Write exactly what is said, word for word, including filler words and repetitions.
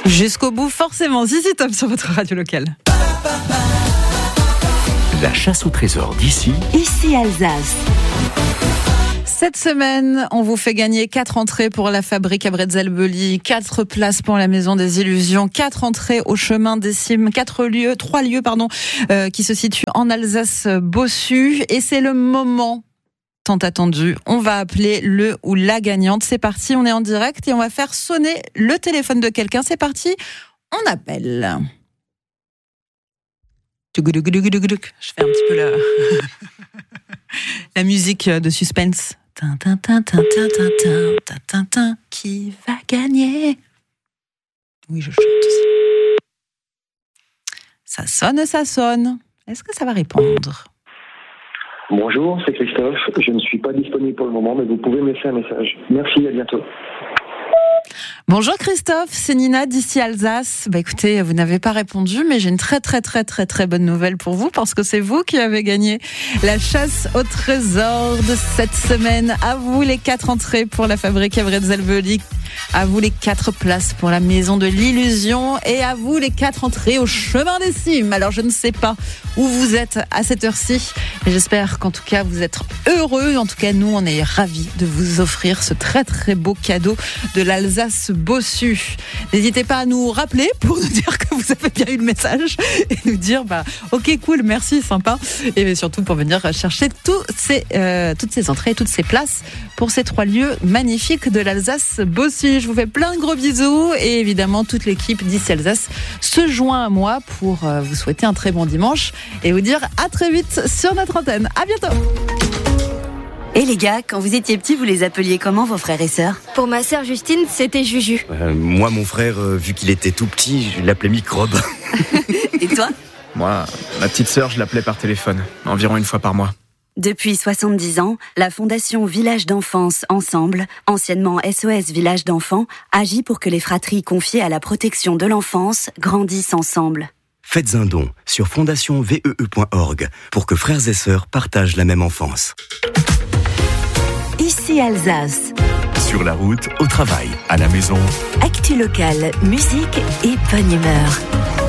Jusqu'au bout, forcément. Zizi Top sur votre radio locale. La chasse au trésor d'ici. Ici Alsace. Cette semaine, on vous fait gagner quatre entrées pour la fabrique à Bretzelbeli, quatre places pour la Maison des Illusions, quatre entrées au chemin des Cimes, quatre lieux, trois lieux, pardon, euh, qui se situent en Alsace-Bossu. Et c'est le moment tant attendu. On va appeler le ou la gagnante. C'est parti, on est en direct et on va faire sonner le téléphone de quelqu'un. C'est parti, on appelle. Je fais un petit peu la, la musique de suspense. Tin, tin, tin, tin, tin, tin, tin, tin, tin, tin. Qui va gagner? Oui, je chante aussi. Ça sonne, ça sonne. Est-ce que ça va répondre? Bonjour, c'est Christophe. Je ne suis pas disponible pour le moment, mais vous pouvez me laisser un message. Merci, à bientôt. Bonjour Christophe, c'est Nina d'ici Alsace. Bah écoutez, vous n'avez pas répondu, mais j'ai une très très très très très bonne nouvelle pour vous parce que c'est vous qui avez gagné la chasse au trésor de cette semaine. À vous les quatre entrées pour la fabrique à Bretzelbeli, à vous les quatre places pour la Maison de l'Illusion et à vous les quatre entrées au chemin des Cimes. Alors je ne sais pas où vous êtes à cette heure-ci, mais j'espère qu'en tout cas vous êtes heureux. En tout cas, nous on est ravis de vous offrir ce très très beau cadeau de l'Alsace-Bossu. N'hésitez pas à nous rappeler pour nous dire que vous avez bien eu le message et nous dire bah ok cool, merci, sympa, et surtout pour venir chercher tous ces, euh, toutes ces entrées, toutes ces places pour ces trois lieux magnifiques de l'Alsace-Bossu. Je vous fais plein de gros bisous et évidemment toute l'équipe d'ici Alsace se joint à moi pour vous souhaiter un très bon dimanche et vous dire à très vite sur notre antenne. À bientôt. Et les gars, quand vous étiez petits, vous les appeliez comment vos frères et sœurs? Pour ma sœur Justine, c'était Juju. Euh, moi, mon frère, euh, vu qu'il était tout petit, je l'appelais Microbe. Et toi? Moi, ma petite sœur, je l'appelais par téléphone, environ une fois par mois. Depuis soixante-dix ans, la Fondation Village d'Enfance Ensemble, anciennement S O S Village d'Enfants, agit pour que les fratries confiées à la protection de l'enfance grandissent ensemble. Faites un don sur fondation v e e point org pour que frères et sœurs partagent la même enfance. Ici Alsace. Sur la route, au travail, à la maison. Actu locale, musique et bonne humeur.